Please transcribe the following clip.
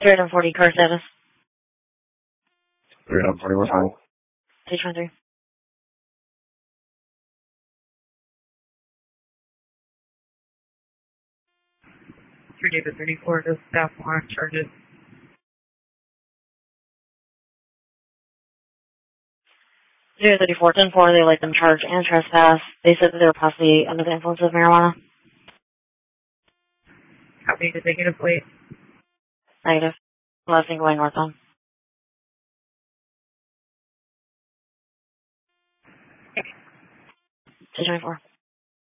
340 car status. 340, we're fine. 223. David 34, the staff warrant charges. 034, 10-4, they like them charge and trespass. They said that they were possibly under the influence of marijuana. Copy, did they get a plate? Negative. Last thing going northbound. 224.